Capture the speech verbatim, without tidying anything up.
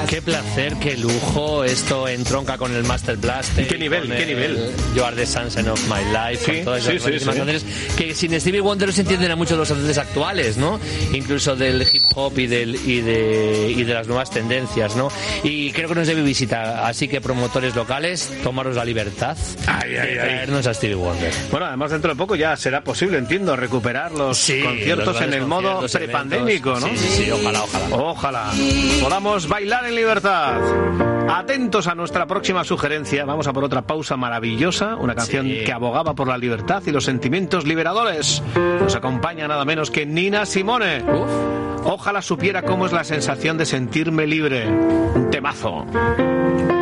Qué placer, qué lujo. Esto entronca con el Master Blaster. ¿Qué nivel? ¿Qué nivel? You Are the Sunshine of My Life. Sí, con todas sí, esas sí, sí. canciones que sin Stevie Wonder se entienden a muchos de los cantantes actuales, ¿no? Incluso del hip hop y del y de y de las nuevas tendencias, ¿no? Y creo que nos debe visitar. Así que promotores locales, tomaros la libertad ay, ay, de traernos ay. a Stevie Wonder. Bueno, además dentro de poco ya será posible, entiendo, recuperar los sí, conciertos los en el modo prepandémico, ¿no? Sí, sí, sí, ojalá, ojalá. Ojalá podamos bailar en libertad. Atentos a nuestra próxima sugerencia. Vamos a por otra pausa maravillosa, una canción sí. que abogaba por la libertad y los sentimientos liberadores. Nos acompaña nada menos que Nina Simone. Uf. Ojalá supiera cómo es la sensación de sentirme libre. Un temazo.